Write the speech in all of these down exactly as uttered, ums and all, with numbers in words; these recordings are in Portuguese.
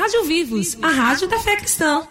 Rádio Vivos, a rádio da fé cristã.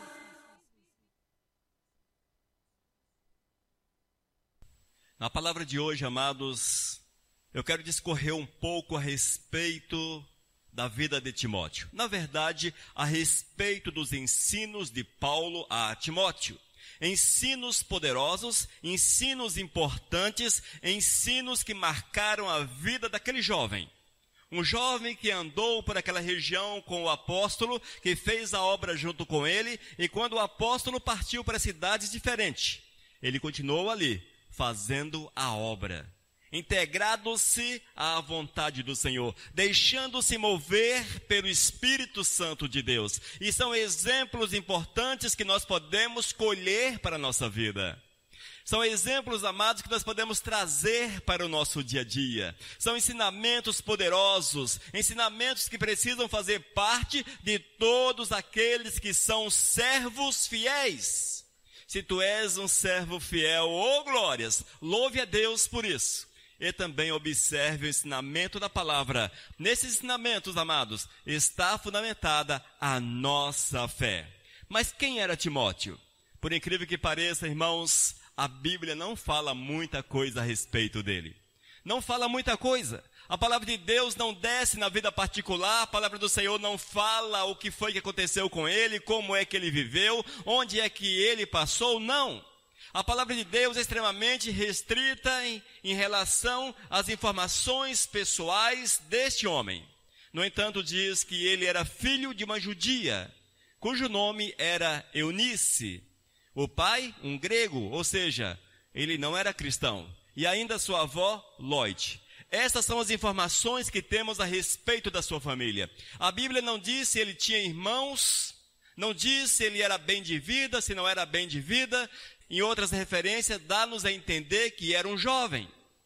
Na palavra de hoje, amados, eu quero discorrer um pouco a respeito da vida de Timóteo. Na verdade, a respeito dos ensinos de Paulo a Timóteo. Ensinos poderosos, ensinos importantes, ensinos que marcaram a vida daquele jovem. Um jovem que andou por aquela região com o apóstolo, que fez a obra junto com ele, e quando o apóstolo partiu para cidades diferentes, ele continuou ali, fazendo a obra, integrado-se à vontade do Senhor, deixando-se mover pelo Espírito Santo de Deus. E são exemplos importantes que nós podemos colher para a nossa vida. São exemplos, amados, que nós podemos trazer para o nosso dia a dia. São ensinamentos poderosos, ensinamentos que precisam fazer parte de todos aqueles que são servos fiéis. Se tu és um servo fiel, oh glórias, louve a Deus por isso. E também observe o ensinamento da palavra. Nesses ensinamentos, amados, está fundamentada a nossa fé. Mas quem era Timóteo? Por incrível que pareça, irmãos, a Bíblia não fala muita coisa a respeito dele. Não fala muita coisa. A palavra de Deus não desce na vida particular, a palavra do Senhor não fala o que foi que aconteceu com ele, como é que ele viveu, onde é que ele passou, não. A palavra de Deus é extremamente restrita em, em relação às informações pessoais deste homem. No entanto, diz que ele era filho de uma judia, cujo nome era Eunice. O pai, um grego, ou seja, ele não era cristão. E ainda sua avó, Lloyd. Essas são as informações que temos a respeito da sua família. A Bíblia não diz se ele tinha irmãos, não diz se ele era bem de vida, se não era bem de vida. Em outras referências, dá-nos a entender que era um jovem.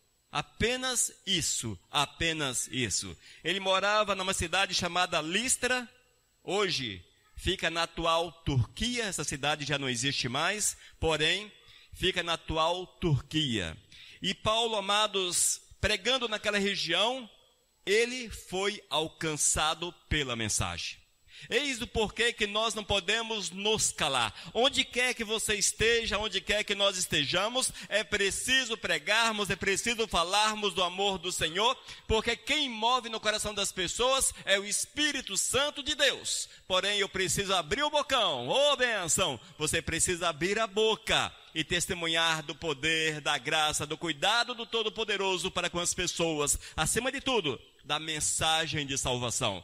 Apenas isso, apenas isso. Ele morava numa cidade chamada Listra, hoje fica na atual Turquia, essa cidade já não existe mais, porém, fica na atual Turquia. E Paulo, amados, pregando naquela região, ele foi alcançado pela mensagem. Eis o porquê que nós não podemos nos calar. Onde quer que você esteja, onde quer que nós estejamos, é preciso pregarmos, é preciso falarmos do amor do Senhor, porque quem move no coração das pessoas é o Espírito Santo de Deus. Porém, eu preciso abrir o bocão, ô bênção, você precisa abrir a boca e testemunhar do poder, da graça, do cuidado do Todo-Poderoso para com as pessoas, acima de tudo, da mensagem de salvação.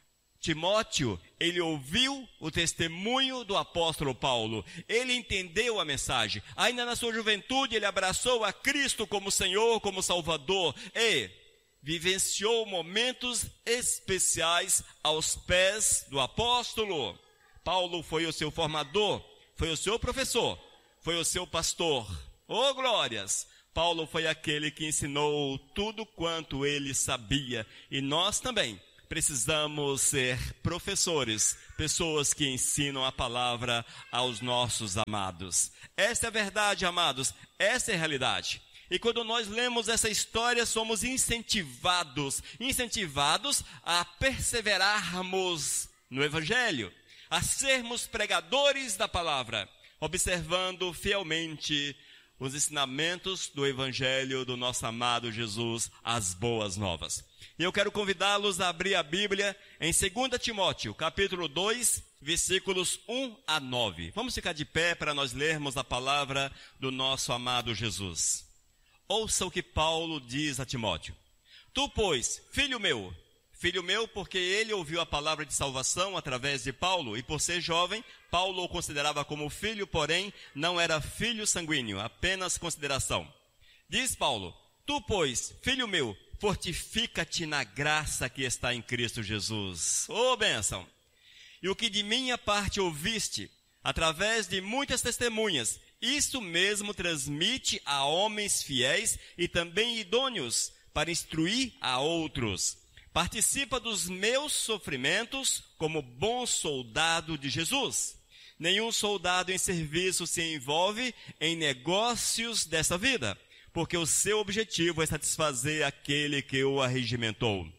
Timóteo, ele ouviu o testemunho do apóstolo Paulo, ele entendeu a mensagem, ainda na sua juventude ele abraçou a Cristo como Senhor, como Salvador, e vivenciou momentos especiais aos pés do apóstolo. Paulo foi o seu formador, foi o seu professor, foi o seu pastor. Oh glórias! Paulo foi aquele que ensinou tudo quanto ele sabia, e nós também precisamos ser professores, pessoas que ensinam a palavra aos nossos amados. Esta é a verdade, amados, essa é a realidade. E quando nós lemos essa história, somos incentivados, incentivados a perseverarmos no Evangelho, a sermos pregadores da palavra, observando fielmente os ensinamentos do Evangelho do nosso amado Jesus, as boas novas. E eu quero convidá-los a abrir a Bíblia em dois Timóteo, capítulo dois, versículos um a nove. Vamos ficar de pé para nós lermos a palavra do nosso amado Jesus. Ouça o que Paulo diz a Timóteo. Tu, pois, filho meu, filho meu porque ele ouviu a palavra de salvação através de Paulo, e por ser jovem, Paulo o considerava como filho, porém não era filho sanguíneo, apenas consideração. Diz Paulo, tu, pois, filho meu, fortifica-te na graça que está em Cristo Jesus. Ô bênção! E o que de minha parte ouviste, através de muitas testemunhas, isso mesmo transmite a homens fiéis e também idôneos, para instruir a outros. Participa dos meus sofrimentos como bom soldado de Jesus. Nenhum soldado em serviço se envolve em negócios dessa vida, porque o seu objetivo é satisfazer aquele que o arregimentou.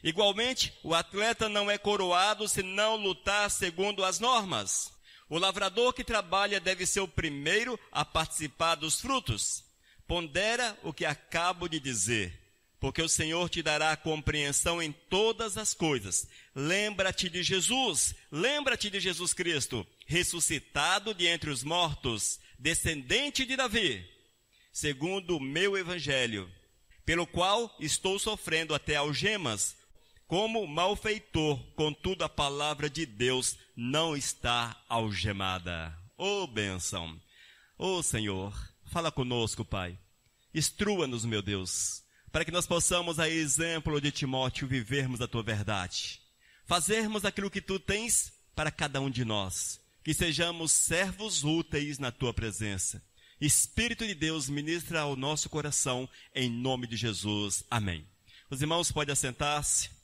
Igualmente, o atleta não é coroado se não lutar segundo as normas. O lavrador que trabalha deve ser o primeiro a participar dos frutos. Pondera o que acabo de dizer, porque o Senhor te dará compreensão em todas as coisas. Lembra-te de Jesus, lembra-te de Jesus Cristo, ressuscitado de entre os mortos, descendente de Davi, segundo o meu evangelho, pelo qual estou sofrendo até algemas, como malfeitor, contudo a palavra de Deus não está algemada. Ô bênção! Ô Senhor, fala conosco, Pai. Instrua-nos, meu Deus, para que nós possamos, a exemplo de Timóteo, vivermos a tua verdade. Fazermos aquilo que tu tens para cada um de nós. Que sejamos servos úteis na tua presença. Espírito de Deus, ministra ao nosso coração, em nome de Jesus. Amém. Os irmãos podem assentar-se.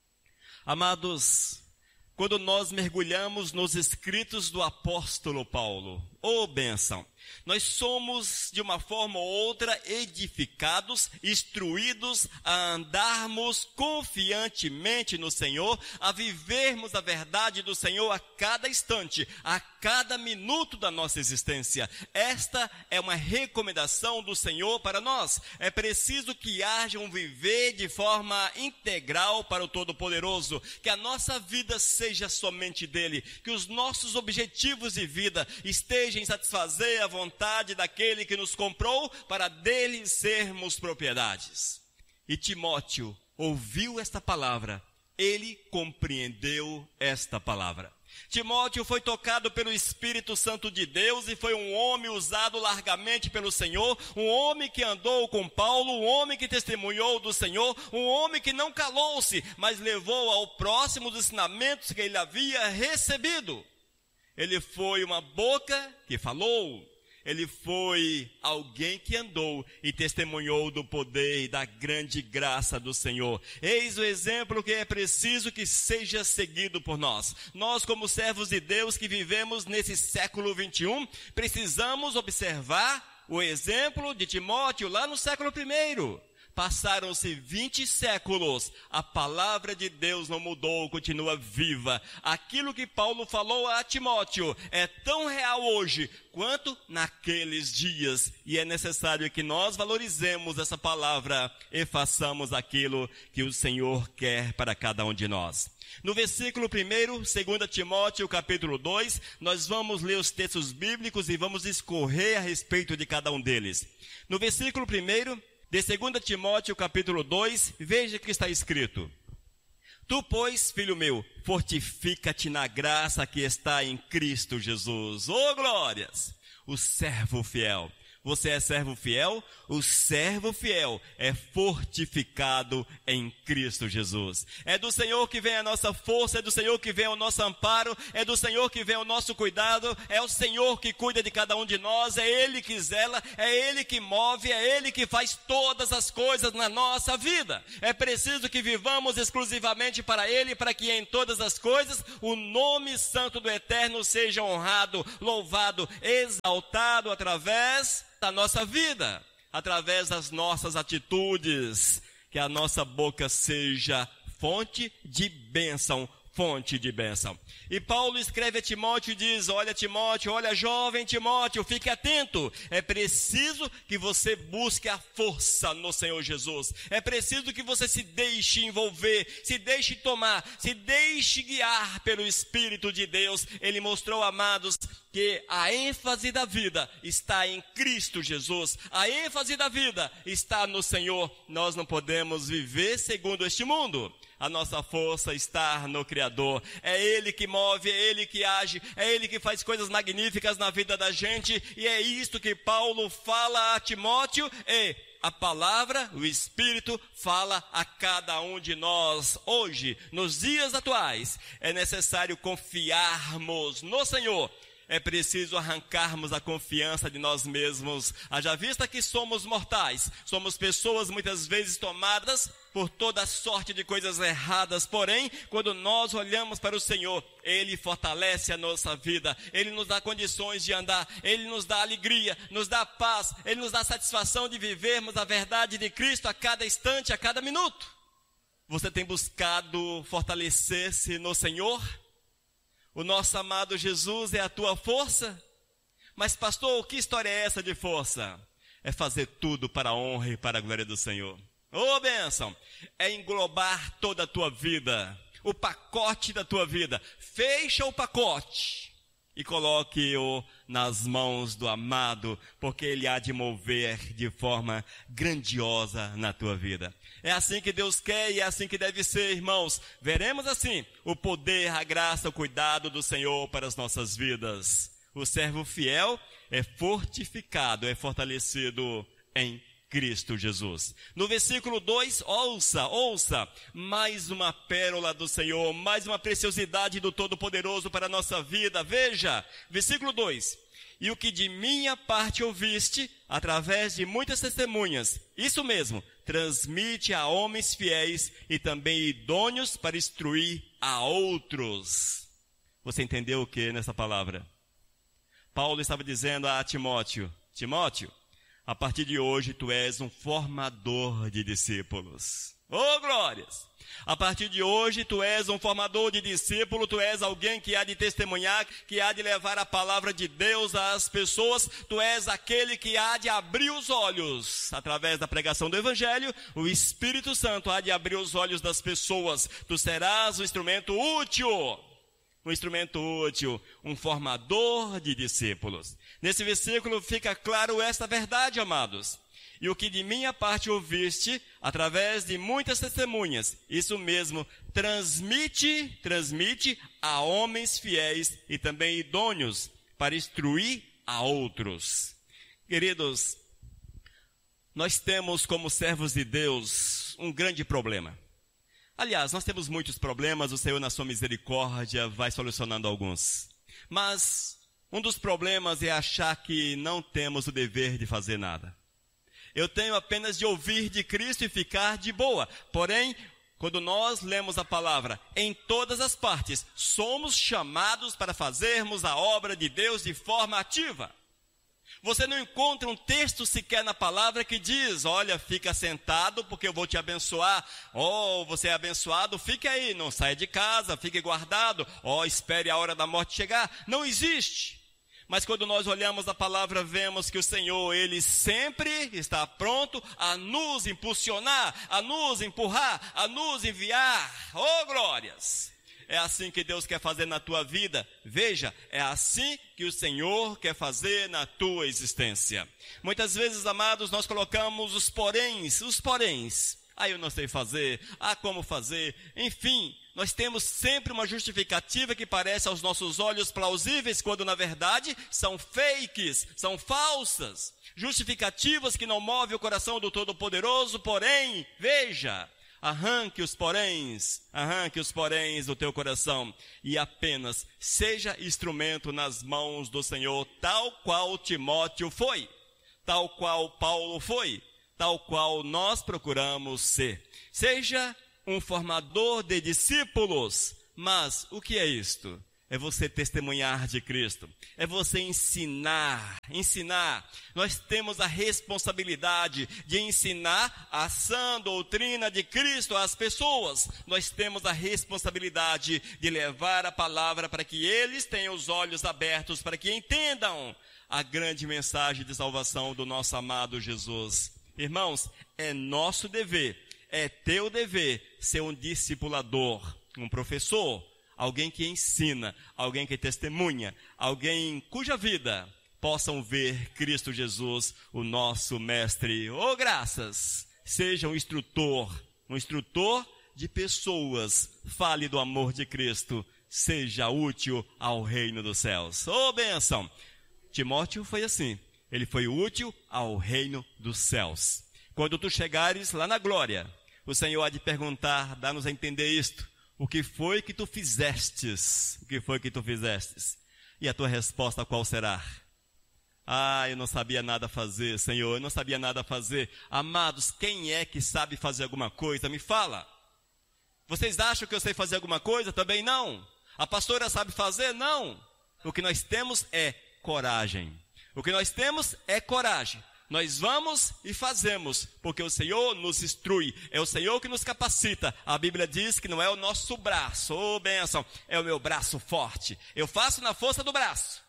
Amados, quando nós mergulhamos nos escritos do apóstolo Paulo, ô bênção, nós somos de uma forma ou outra edificados, instruídos a andarmos confiantemente no Senhor, a vivermos a verdade do Senhor a cada instante, a cada minuto da nossa existência. Esta é uma recomendação do Senhor para nós. É preciso que haja um viver de forma integral para o Todo-Poderoso, que a nossa vida seja somente dele, que os nossos objetivos de vida estejam em satisfazer a vontade daquele que nos comprou, para dele sermos propriedades. E Timóteo ouviu esta palavra, ele compreendeu esta palavra. Timóteo foi tocado pelo Espírito Santo de Deus e foi um homem usado largamente pelo Senhor, um homem que andou com Paulo, um homem que testemunhou do Senhor, um homem que não calou-se, mas levou ao próximo os ensinamentos que ele havia recebido. Ele foi uma boca que falou. Ele foi alguém que andou e testemunhou do poder e da grande graça do Senhor. Eis o exemplo que é preciso que seja seguido por nós. Nós, como servos de Deus que vivemos nesse século vinte e um, precisamos observar o exemplo de Timóteo lá no século primeiro. Passaram-se vinte séculos, a palavra de Deus não mudou, continua viva. Aquilo que Paulo falou a Timóteo é tão real hoje quanto naqueles dias. E é necessário que nós valorizemos essa palavra e façamos aquilo que o Senhor quer para cada um de nós. No versículo primeiro, segundo Timóteo, capítulo dois, nós vamos ler os textos bíblicos e vamos discorrer a respeito de cada um deles. No versículo primeiro, de segundo Timóteo, capítulo dois, veja que está escrito: Tu, pois, filho meu, fortifica-te na graça que está em Cristo Jesus. Oh, glórias! O servo fiel. Você é servo fiel? O servo fiel é fortificado em Cristo Jesus. É do Senhor que vem a nossa força, é do Senhor que vem o nosso amparo, é do Senhor que vem o nosso cuidado, é o Senhor que cuida de cada um de nós, é Ele que zela, é Ele que move, é Ele que faz todas as coisas na nossa vida. É preciso que vivamos exclusivamente para Ele, para que em todas as coisas o nome santo do Eterno seja honrado, louvado, exaltado através da nossa vida, através das nossas atitudes, que a nossa boca seja fonte de bênção, fonte de bênção. E Paulo escreve a Timóteo e diz: olha Timóteo, olha jovem Timóteo, fique atento. É preciso que você busque a força no Senhor Jesus. É preciso que você se deixe envolver, se deixe tomar, se deixe guiar pelo Espírito de Deus. Ele mostrou, amados, que a ênfase da vida está em Cristo Jesus. A ênfase da vida está no Senhor. Nós não podemos viver segundo este mundo. A nossa força está no Criador. É Ele que move, é Ele que age, é Ele que faz coisas magníficas na vida da gente. E é isto que Paulo fala a Timóteo. E a palavra, o Espírito, fala a cada um de nós hoje, nos dias atuais. É necessário confiarmos no Senhor. É preciso arrancarmos a confiança de nós mesmos. Haja vista que somos mortais, somos pessoas muitas vezes tomadas por toda sorte de coisas erradas. Porém, quando nós olhamos para o Senhor, Ele fortalece a nossa vida, Ele nos dá condições de andar, Ele nos dá alegria, nos dá paz, Ele nos dá satisfação de vivermos a verdade de Cristo a cada instante, a cada minuto. Você tem buscado fortalecer-se no Senhor? O nosso amado Jesus é a tua força? Mas pastor, que história é essa de força? É fazer tudo para a honra e para a glória do Senhor. Ô bênção! É englobar toda a tua vida, o pacote da tua vida. Fecha o pacote e coloque-o nas mãos do amado, porque Ele há de mover de forma grandiosa na tua vida. É assim que Deus quer e é assim que deve ser, irmãos. Veremos assim o poder, a graça, o cuidado do Senhor para as nossas vidas. O servo fiel é fortificado, é fortalecido em Cristo Jesus. No versículo dois, ouça, ouça, mais uma pérola do Senhor, mais uma preciosidade do Todo-Poderoso para a nossa vida. Veja, versículo dois. E o que de minha parte ouviste, através de muitas testemunhas, isso mesmo, transmite a homens fiéis e também idôneos para instruir a outros. Você entendeu o que nessa palavra? Paulo estava dizendo a Timóteo, Timóteo, a partir de hoje tu és um formador de discípulos. Oh, glórias! A partir de hoje tu és um formador de discípulos, tu és alguém que há de testemunhar, que há de levar a palavra de Deus às pessoas, tu és aquele que há de abrir os olhos. Através da pregação do Evangelho, o Espírito Santo há de abrir os olhos das pessoas. Tu serás um instrumento útil. Um instrumento útil, um formador de discípulos. Nesse versículo fica claro esta verdade, amados. E o que de minha parte ouviste, através de muitas testemunhas, isso mesmo, transmite, transmite a homens fiéis e também idôneos, para instruir a outros. Queridos, nós temos como servos de Deus um grande problema. Aliás, nós temos muitos problemas, o Senhor na sua misericórdia vai solucionando alguns. Mas um dos problemas é achar que não temos o dever de fazer nada. Eu tenho apenas de ouvir de Cristo e ficar de boa. Porém, quando nós lemos a palavra em todas as partes, somos chamados para fazermos a obra de Deus de forma ativa. Você não encontra um texto sequer na palavra que diz, olha, fica sentado porque eu vou te abençoar. Oh, você é abençoado, fique aí, não saia de casa, fique guardado. Oh, espere a hora da morte chegar. Não existe. Mas quando nós olhamos a palavra, vemos que o Senhor, Ele sempre está pronto a nos impulsionar, a nos empurrar, a nos enviar. Oh, glórias! É assim que Deus quer fazer na tua vida. Veja, é assim que o Senhor quer fazer na tua existência. Muitas vezes, amados, nós colocamos os poréns, os poréns. Ah, eu não sei fazer. Ah, como fazer? Enfim, nós temos sempre uma justificativa que parece aos nossos olhos plausíveis, quando na verdade são fakes, são falsas. Justificativas que não movem o coração do Todo-Poderoso, porém, veja, arranque os poréns, arranque os poréns do teu coração e apenas seja instrumento nas mãos do Senhor, tal qual Timóteo foi, tal qual Paulo foi, tal qual nós procuramos ser. Seja um formador de discípulos, mas o que é isto? É você testemunhar de Cristo, é você ensinar, ensinar. Nós temos a responsabilidade de ensinar a sã doutrina de Cristo às pessoas. Nós temos a responsabilidade de levar a palavra para que eles tenham os olhos abertos, para que entendam a grande mensagem de salvação do nosso amado Jesus. Irmãos, é nosso dever, é teu dever ser um discipulador, um professor, alguém que ensina, alguém que testemunha, alguém cuja vida possam ver Cristo Jesus, o nosso mestre. Oh, graças! Seja um instrutor, um instrutor de pessoas. Fale do amor de Cristo. Seja útil ao reino dos céus. Oh, bênção! Timóteo foi assim. Ele foi útil ao reino dos céus. Quando tu chegares lá na glória, o Senhor há de perguntar, dá-nos a entender isto. O que foi que tu fizestes? O que foi que tu fizestes? E a tua resposta qual será? Ah, eu não sabia nada fazer, Senhor, eu não sabia nada fazer. Amados, quem é que sabe fazer alguma coisa? Me fala. Vocês acham que eu sei fazer alguma coisa? Também não. A pastora sabe fazer? Não. O que nós temos é coragem. O que nós temos é coragem. Nós vamos e fazemos, porque o Senhor nos instrui, é o Senhor que nos capacita. A Bíblia diz que não é o nosso braço, ô bênção, é o meu braço forte. Eu faço na força do braço.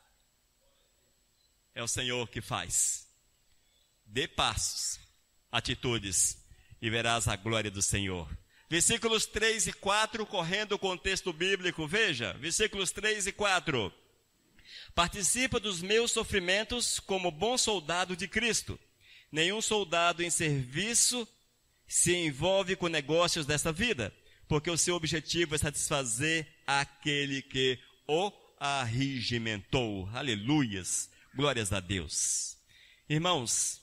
É o Senhor que faz. Dê passos, atitudes, e verás a glória do Senhor. Versículos três e quatro, correndo o contexto bíblico, veja, versículos três e quatro. Participa dos meus sofrimentos como bom soldado de Cristo. Nenhum soldado em serviço se envolve com negócios desta vida, porque o seu objetivo é satisfazer aquele que o arregimentou. Aleluias, glórias a Deus. Irmãos,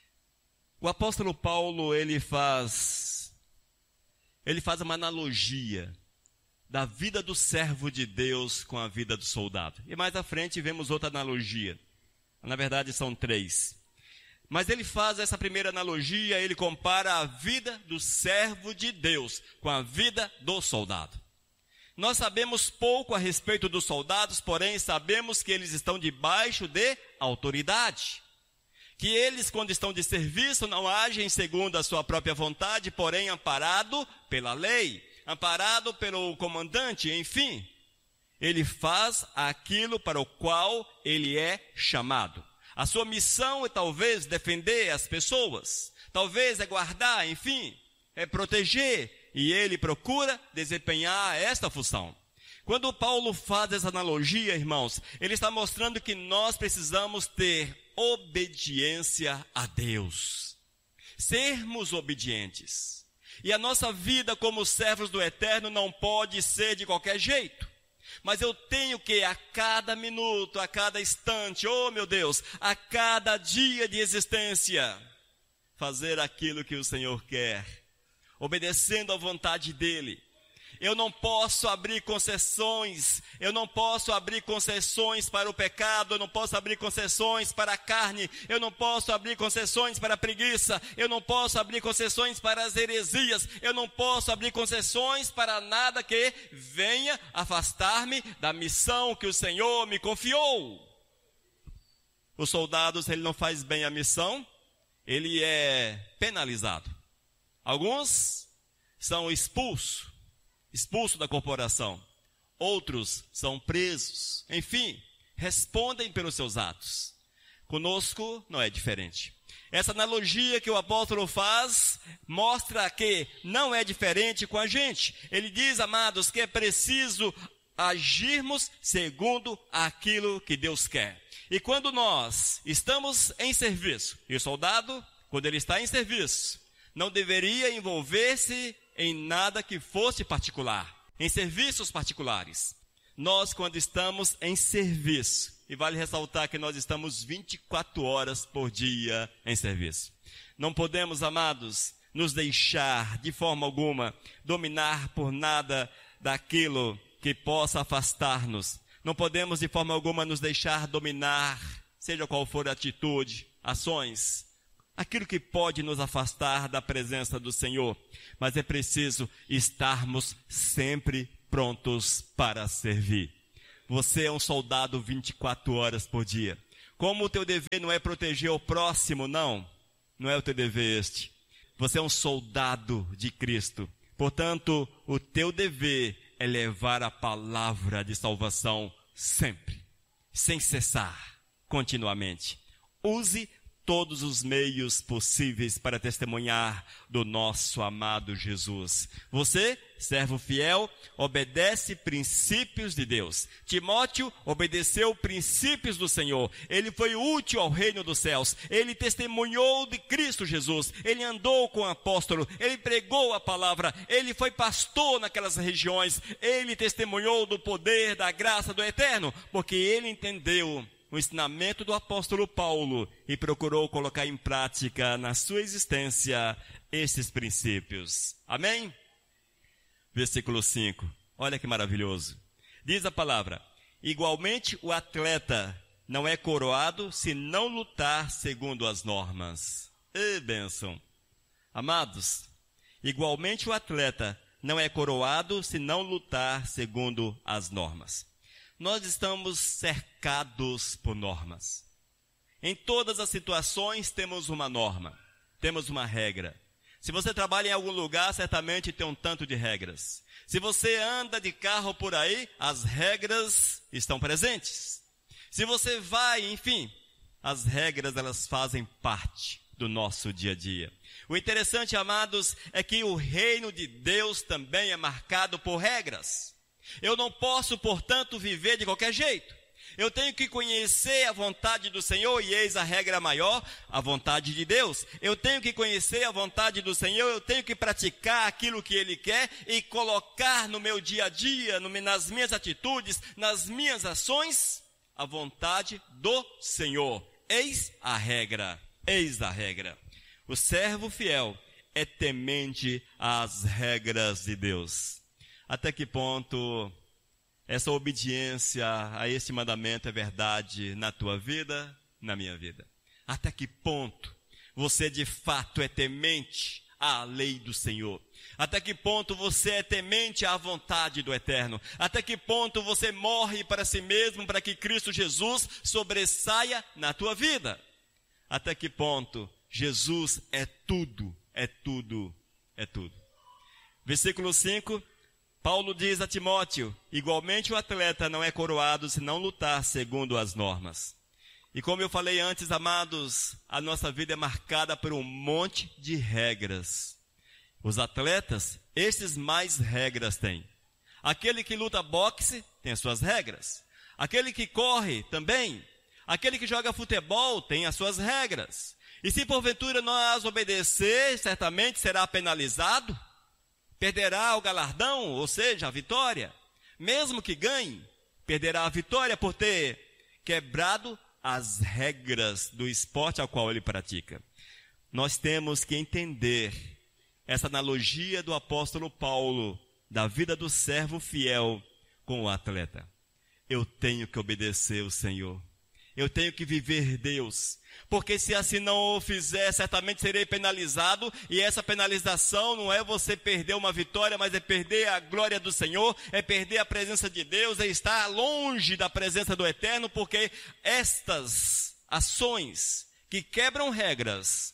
o apóstolo Paulo, ele faz, ele faz uma analogia da vida do servo de Deus com a vida do soldado. E mais à frente vemos outra analogia. Na verdade são três. Mas ele faz essa primeira analogia, ele compara a vida do servo de Deus com a vida do soldado. Nós sabemos pouco a respeito dos soldados, porém sabemos que eles estão debaixo de autoridade. Que eles, quando estão de serviço, não agem segundo a sua própria vontade, porém amparado pela lei. Amparado pelo comandante, enfim, ele faz aquilo para o qual ele é chamado. A sua missão é talvez defender as pessoas, talvez é guardar, enfim, é proteger, e ele procura desempenhar esta função. Quando Paulo faz essa analogia, irmãos, ele está mostrando que nós precisamos ter obediência a Deus, sermos obedientes. E a nossa vida como servos do Eterno não pode ser de qualquer jeito. Mas eu tenho que a cada minuto, a cada instante, oh meu Deus, a cada dia de existência, fazer aquilo que o Senhor quer, obedecendo à vontade dEle. Eu não posso abrir concessões, eu não posso abrir concessões para o pecado, eu não posso abrir concessões para a carne, eu não posso abrir concessões para a preguiça, eu não posso abrir concessões para as heresias, eu não posso abrir concessões para nada que venha afastar-me da missão que o Senhor me confiou. Os soldados, ele não faz bem a missão, ele é penalizado. Alguns são expulsos. Expulso da corporação, outros são presos, enfim, respondem pelos seus atos. Conosco não é diferente. Essa analogia que o apóstolo faz mostra que não é diferente com a gente. Ele diz, amados, que é preciso agirmos segundo aquilo que Deus quer. E quando nós estamos em serviço, e o soldado, quando ele está em serviço, não deveria envolver-se em nada que fosse particular, em serviços particulares. Nós, quando estamos em serviço, e vale ressaltar que nós estamos vinte e quatro horas por dia em serviço. Não podemos, amados, nos deixar de forma alguma dominar por nada daquilo que possa afastar-nos. Não podemos de forma alguma nos deixar dominar, seja qual for a atitude, ações, aquilo que pode nos afastar da presença do Senhor. Mas é preciso estarmos sempre prontos para servir. Você é um soldado vinte e quatro horas por dia. Como o teu dever não é proteger o próximo, não. Não é o teu dever este. Você é um soldado de Cristo. Portanto, o teu dever é levar a palavra de salvação sempre, sem cessar, continuamente. Use todos os meios possíveis para testemunhar do nosso amado Jesus. Você, servo fiel, obedece princípios de Deus. Timóteo obedeceu princípios do Senhor. Ele foi útil ao reino dos céus. Ele testemunhou de Cristo Jesus. Ele andou com o apóstolo. Ele pregou a palavra. Ele foi pastor naquelas regiões. Ele testemunhou do poder, da graça do Eterno, porque ele entendeu o ensinamento do apóstolo Paulo e procurou colocar em prática na sua existência esses princípios. Amém? Versículo cinco. Olha que maravilhoso. Diz a palavra: igualmente o atleta não é coroado se não lutar segundo as normas. Ê, bênção. Amados, igualmente o atleta não é coroado se não lutar segundo as normas. Nós estamos cercados por normas. Em todas as situações temos uma norma, temos uma regra. Se você trabalha em algum lugar, certamente tem um tanto de regras. Se você anda de carro por aí, as regras estão presentes. Se você vai, enfim, as regras elas fazem parte do nosso dia a dia. O interessante, amados, é que o reino de Deus também é marcado por regras. Eu não posso, portanto, viver de qualquer jeito. Eu tenho que conhecer a vontade do Senhor, e eis a regra maior, a vontade de Deus. Eu tenho que conhecer a vontade do Senhor, eu tenho que praticar aquilo que Ele quer e colocar no meu dia a dia, no, nas minhas atitudes, nas minhas ações, a vontade do Senhor. Eis a regra, eis a regra. O servo fiel é temente às regras de Deus. Até que ponto essa obediência a esse mandamento é verdade na tua vida, na minha vida? Até que ponto você de fato é temente à lei do Senhor? Até que ponto você é temente à vontade do Eterno? Até que ponto você morre para si mesmo para que Cristo Jesus sobressaia na tua vida? Até que ponto Jesus é tudo, é tudo, é tudo? Versículo cinco. Paulo diz a Timóteo: igualmente o atleta não é coroado se não lutar segundo as normas. E como eu falei antes, amados, a nossa vida é marcada por um monte de regras. Os atletas, esses mais regras têm. Aquele que luta boxe tem as suas regras. Aquele que corre também. Aquele que joga futebol tem as suas regras. E se porventura não as obedecer, certamente será penalizado. Perderá o galardão, ou seja, a vitória. Mesmo que ganhe, perderá a vitória por ter quebrado as regras do esporte ao qual ele pratica. Nós temos que entender essa analogia do apóstolo Paulo, da vida do servo fiel com o atleta. Eu tenho que obedecer o Senhor. Eu tenho que viver Deus. Porque se assim não o fizer, certamente serei penalizado. E essa penalização não é você perder uma vitória, mas é perder a glória do Senhor, é perder a presença de Deus, é estar longe da presença do Eterno, porque estas ações que quebram regras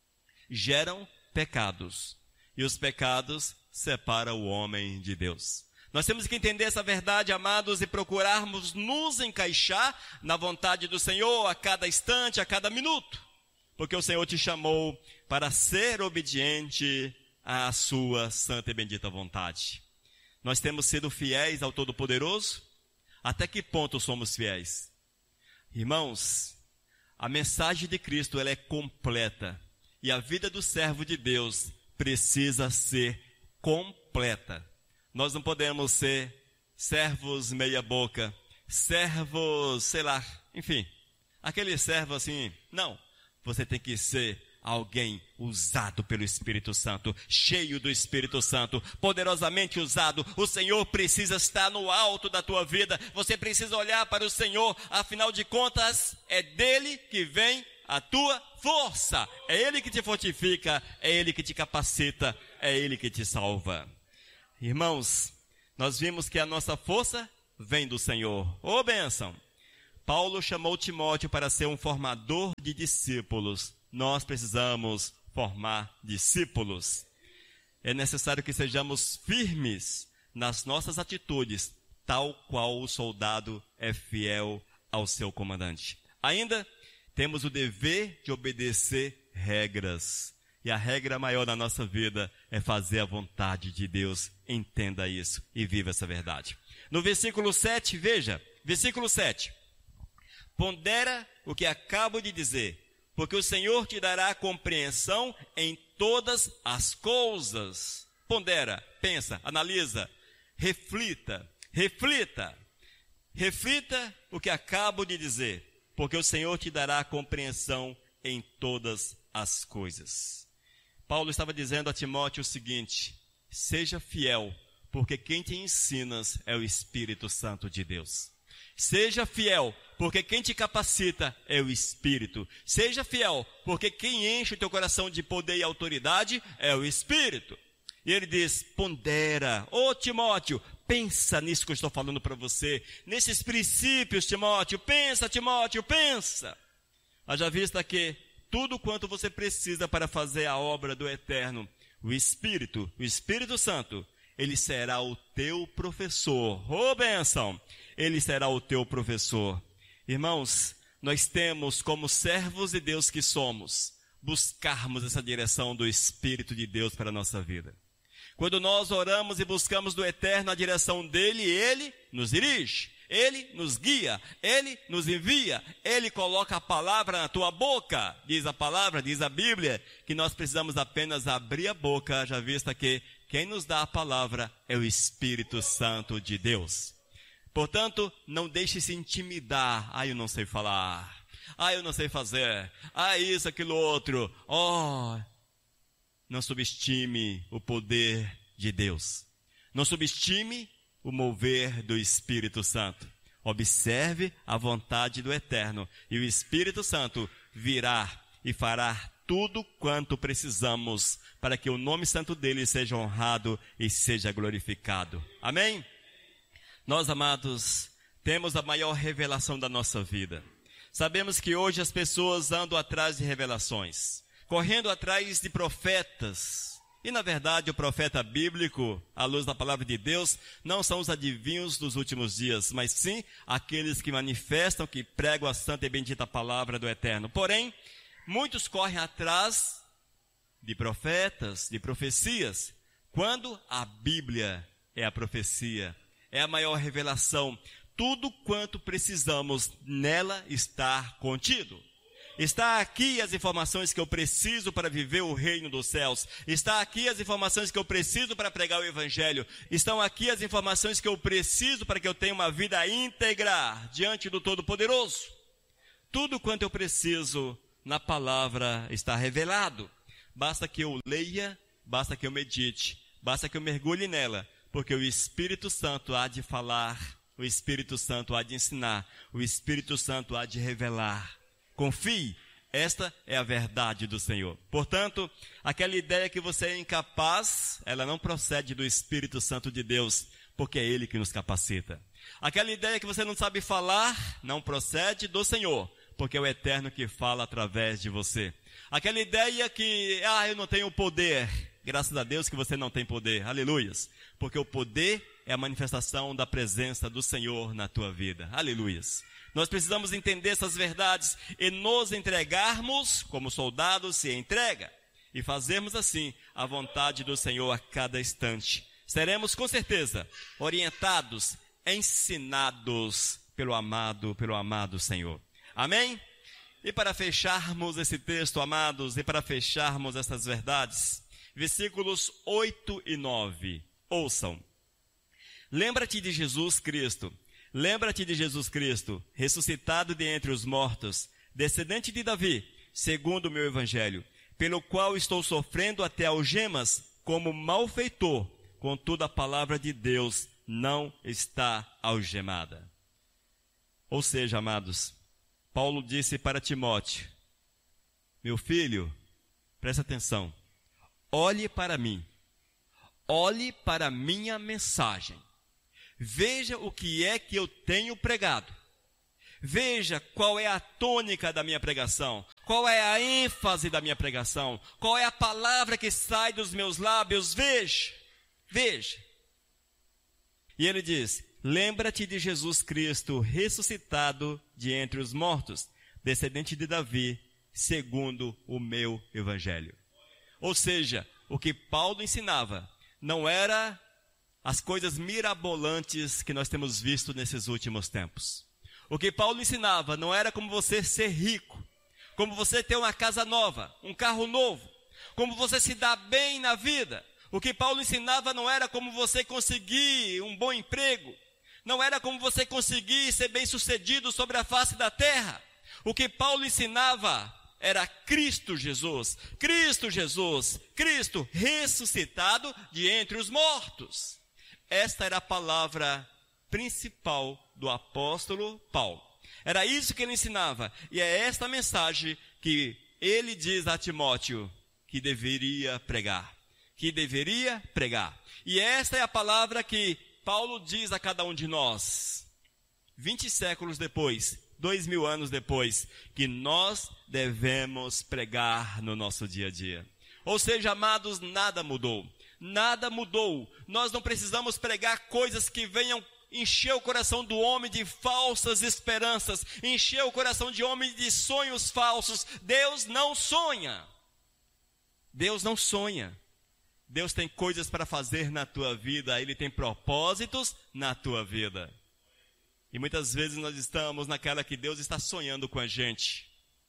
geram pecados. E os pecados separam o homem de Deus. Nós temos que entender essa verdade, amados, e procurarmos nos encaixar na vontade do Senhor a cada instante, a cada minuto. Porque o Senhor te chamou para ser obediente à sua santa e bendita vontade. Nós temos sido fiéis ao Todo-Poderoso? Até que ponto somos fiéis? Irmãos, a mensagem de Cristo ela é completa. E a vida do servo de Deus precisa ser completa. Nós não podemos ser servos meia boca, servos, sei lá, enfim, aquele servo assim. Não, você tem que ser alguém usado pelo Espírito Santo, cheio do Espírito Santo, poderosamente usado. O Senhor precisa estar no alto da tua vida, você precisa olhar para o Senhor, afinal de contas, é dele que vem a tua força, é Ele que te fortifica, é Ele que te capacita, é Ele que te salva. Irmãos, nós vimos que a nossa força vem do Senhor. Ô bênção! Paulo chamou Timóteo para ser um formador de discípulos. Nós precisamos formar discípulos. É necessário que sejamos firmes nas nossas atitudes, tal qual o soldado é fiel ao seu comandante. Ainda temos o dever de obedecer regras. E a regra maior da nossa vida é fazer a vontade de Deus. Entenda isso e viva essa verdade. No versículo sete, veja, versículo sete. Pondera o que acabo de dizer, porque o Senhor te dará compreensão em todas as coisas. Pondera, pensa, analisa, reflita, reflita. Reflita o que acabo de dizer, porque o Senhor te dará compreensão em todas as coisas. Paulo estava dizendo a Timóteo o seguinte: seja fiel, porque quem te ensinas é o Espírito Santo de Deus. Seja fiel, porque quem te capacita é o Espírito. Seja fiel, porque quem enche o teu coração de poder e autoridade é o Espírito. E ele diz: pondera, ô Timóteo, pensa nisso que eu estou falando para você, nesses princípios, Timóteo, pensa, Timóteo, pensa. Haja vista que tudo quanto você precisa para fazer a obra do Eterno, o Espírito, o Espírito Santo, ele será o teu professor. Ô bênção! Ele será o teu professor. Irmãos, nós temos como servos de Deus que somos, buscarmos essa direção do Espírito de Deus para a nossa vida. Quando nós oramos e buscamos do Eterno a direção dele, ele nos dirige, ele nos guia, ele nos envia, ele coloca a palavra na tua boca. Diz a palavra, diz a Bíblia, que nós precisamos apenas abrir a boca, já vista que quem nos dá a palavra é o Espírito Santo de Deus. Portanto, não deixe se intimidar. Ah, eu não sei falar. Ah, eu não sei fazer. Ah, isso, aquilo, outro. Oh, não subestime o poder de Deus. Não subestime o mover do Espírito Santo. Observe a vontade do Eterno. E o Espírito Santo virá e fará tudo quanto precisamos para que o nome santo dele seja honrado e seja glorificado. Amém? Nós, amados, temos a maior revelação da nossa vida. Sabemos que hoje as pessoas andam atrás de revelações, correndo atrás de profetas. E, na verdade, o profeta bíblico, à luz da palavra de Deus, não são os adivinhos dos últimos dias, mas sim aqueles que manifestam, que pregam a santa e bendita palavra do Eterno. Porém, muitos correm atrás de profetas, de profecias, quando a Bíblia é a profecia, é a maior revelação. Tudo quanto precisamos nela está contido. Está aqui as informações que eu preciso para viver o reino dos céus. Está aqui as informações que eu preciso para pregar o Evangelho. Estão aqui as informações que eu preciso para que eu tenha uma vida íntegra diante do Todo-Poderoso. Tudo quanto eu preciso na palavra está revelado. Basta que eu leia, basta que eu medite, basta que eu mergulhe nela, porque o Espírito Santo há de falar, o Espírito Santo há de ensinar, o Espírito Santo há de revelar. Confie, esta é a verdade do Senhor. Portanto, aquela ideia que você é incapaz, ela não procede do Espírito Santo de Deus, porque é Ele que nos capacita. Aquela ideia que você não sabe falar, não procede do Senhor, porque é o Eterno que fala através de você. Aquela ideia que, ah, eu não tenho poder, graças a Deus que você não tem poder, aleluias, porque o poder é a manifestação da presença do Senhor na tua vida, aleluias. Nós precisamos entender essas verdades e nos entregarmos como soldados se entrega e fazermos assim a vontade do Senhor a cada instante. Seremos com certeza orientados, ensinados pelo amado, pelo amado Senhor. Amém? E para fecharmos esse texto, amados, e para fecharmos essas verdades, versículos oito e nove, ouçam. Lembra-te de Jesus Cristo. Lembra-te de Jesus Cristo, ressuscitado de entre os mortos, descendente de Davi, segundo o meu evangelho, pelo qual estou sofrendo até algemas como malfeitor, contudo a palavra de Deus não está algemada. Ou seja, amados, Paulo disse para Timóteo, meu filho, presta atenção, olhe para mim, olhe para a minha mensagem. Veja o que é que eu tenho pregado. Veja qual é a tônica da minha pregação, qual é a ênfase da minha pregação, qual é a palavra que sai dos meus lábios. Veja, veja. E ele diz, lembra-te de Jesus Cristo ressuscitado de entre os mortos, descendente de Davi, segundo o meu evangelho. Ou seja, o que Paulo ensinava não era as coisas mirabolantes que nós temos visto nesses últimos tempos. O que Paulo ensinava não era como você ser rico, como você ter uma casa nova, um carro novo, como você se dar bem na vida. O que Paulo ensinava não era como você conseguir um bom emprego, não era como você conseguir ser bem-sucedido sobre a face da terra. O que Paulo ensinava era Cristo Jesus, Cristo Jesus, Cristo ressuscitado de entre os mortos. Esta era a palavra principal do apóstolo Paulo. Era isso que ele ensinava. E é esta mensagem que ele diz a Timóteo que deveria pregar. Que deveria pregar. E esta é a palavra que Paulo diz a cada um de nós. Vinte séculos depois, dois mil anos depois, que nós devemos pregar no nosso dia a dia. Ou seja, amados, nada mudou. Nada mudou. Nós não precisamos pregar coisas que venham encher o coração do homem de falsas esperanças, encher o coração de homem de sonhos falsos. Deus não sonha. Deus não sonha. Deus tem coisas para fazer na tua vida, Ele tem propósitos na tua vida. E muitas vezes nós estamos naquela que Deus está sonhando com a gente.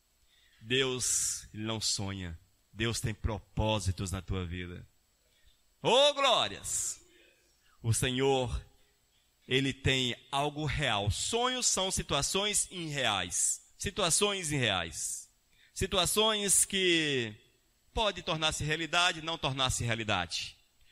Deus Ele não sonha. Deus tem propósitos na tua vida. Oh, glórias! O Senhor, Ele tem algo real. Sonhos são situações irreais. Situações irreais. Situações que pode tornar-se realidade, não tornar-se realidade.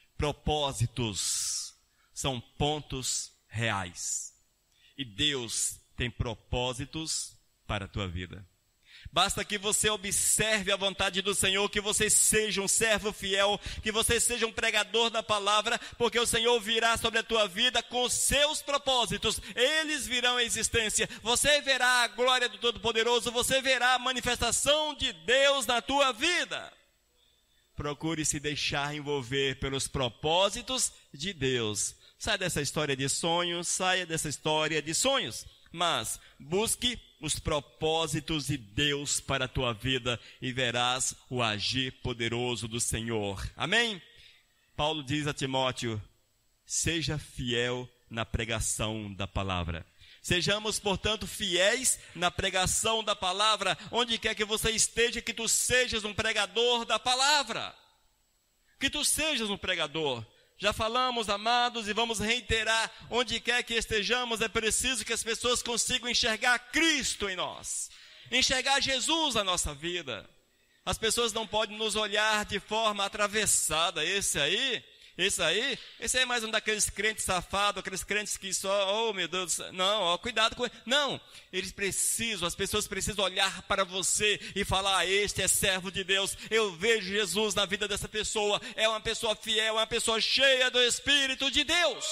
Propósitos são pontos reais. E Deus tem propósitos para a tua vida. Basta que você observe a vontade do Senhor, que você seja um servo fiel, que você seja um pregador da palavra, porque o Senhor virá sobre a tua vida com os seus propósitos. Eles virão à existência. Você verá a glória do Todo-Poderoso, você verá a manifestação de Deus na tua vida. Procure se deixar envolver pelos propósitos de Deus. Saia dessa história de sonhos, saia dessa história de sonhos, mas busque os propósitos de Deus para a tua vida e verás o agir poderoso do Senhor. Amém? Paulo diz a Timóteo, seja fiel na pregação da palavra. Sejamos, portanto, fiéis na pregação da palavra, onde quer que você esteja, que tu sejas um pregador da palavra. Que tu sejas um pregador. Já falamos, amados, e vamos reiterar, onde quer que estejamos, é preciso que as pessoas consigam enxergar Cristo em nós, enxergar Jesus na nossa vida. As pessoas não podem nos olhar de forma atravessada. Esse aí, esse aí, esse aí é mais um daqueles crentes safados, aqueles crentes que só, oh meu Deus, não, ó, cuidado com ele. Não, eles precisam, as pessoas precisam olhar para você e falar, ah, este é servo de Deus, eu vejo Jesus na vida dessa pessoa, é uma pessoa fiel, é uma pessoa cheia do Espírito de Deus.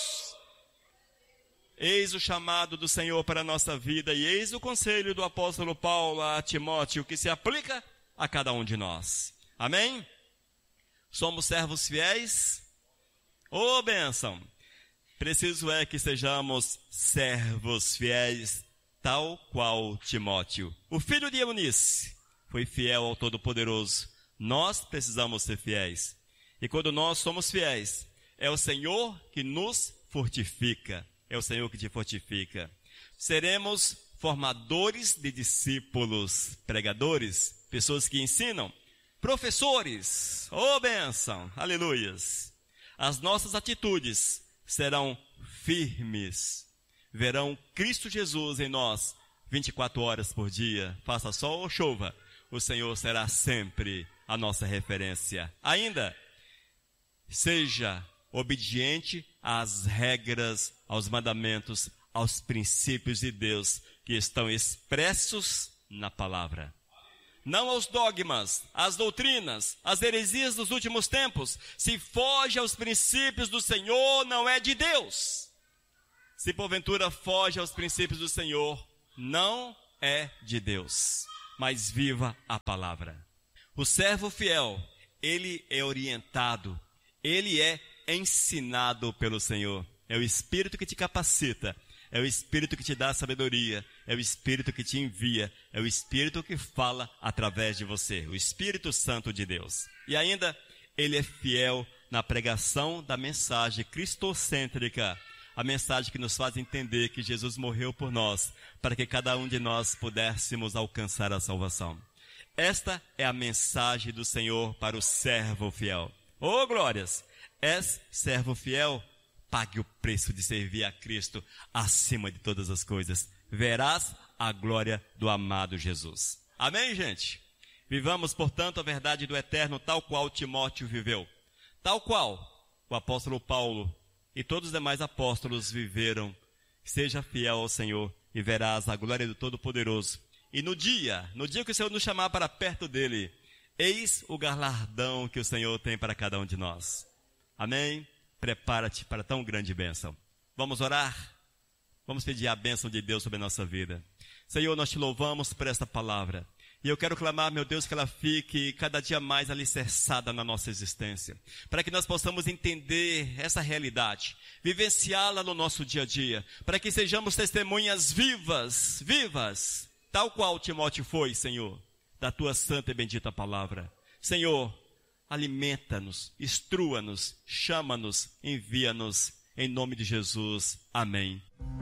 Eis o chamado do Senhor para a nossa vida e eis o conselho do apóstolo Paulo a Timóteo, que se aplica a cada um de nós. Amém? Somos servos fiéis? Ô, oh, bênção! Preciso é que sejamos servos fiéis, tal qual Timóteo. O filho de Eunice foi fiel ao Todo-Poderoso. Nós precisamos ser fiéis. E quando nós somos fiéis, é o Senhor que nos fortifica. É o Senhor que te fortifica. Seremos formadores de discípulos, pregadores, pessoas que ensinam, professores. Ô, oh, bênção! Aleluias! As nossas atitudes serão firmes. Verão Cristo Jesus em nós vinte e quatro horas por dia. Faça sol ou chova, o Senhor será sempre a nossa referência. Ainda, seja obediente às regras, aos mandamentos, aos princípios de Deus que estão expressos na palavra. Não aos dogmas, às doutrinas, às heresias dos últimos tempos. Se foge aos princípios do Senhor, não é de Deus. Se porventura foge aos princípios do Senhor, não é de Deus. Mas viva a palavra. O servo fiel, ele é orientado, ele é ensinado pelo Senhor. É o Espírito que te capacita. É o Espírito que te dá sabedoria, é o Espírito que te envia, é o Espírito que fala através de você, o Espírito Santo de Deus. E ainda, ele é fiel na pregação da mensagem cristocêntrica, a mensagem que nos faz entender que Jesus morreu por nós, para que cada um de nós pudéssemos alcançar a salvação. Esta é a mensagem do Senhor para o servo fiel. Ô, glórias! És servo fiel? Pague o preço de servir a Cristo acima de todas as coisas. Verás a glória do amado Jesus. Amém, gente? Vivamos, portanto, a verdade do eterno, tal qual Timóteo viveu. Tal qual o apóstolo Paulo e todos os demais apóstolos viveram. Seja fiel ao Senhor e verás a glória do Todo-Poderoso. E no dia, no dia que o Senhor nos chamar para perto dele, eis o galardão que o Senhor tem para cada um de nós. Amém? Prepara-te para tão grande bênção. Vamos orar? Vamos pedir a bênção de Deus sobre a nossa vida. Senhor, nós te louvamos por esta palavra. E eu quero clamar, meu Deus, que ela fique cada dia mais alicerçada na nossa existência, para que nós possamos entender essa realidade, vivenciá-la no nosso dia a dia, para que sejamos testemunhas vivas, vivas, tal qual Timóteo foi, Senhor, da tua santa e bendita palavra. Senhor, alimenta-nos, instrua-nos, chama-nos, envia-nos, em nome de Jesus. Amém.